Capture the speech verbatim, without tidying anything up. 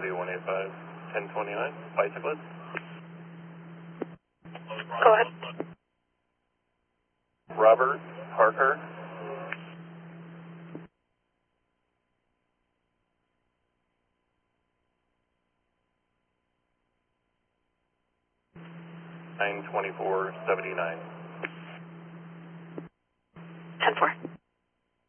one eight five, ten twenty-nine, bicyclist. Go ahead. Robert Parker. nine twenty-four seventy-nine.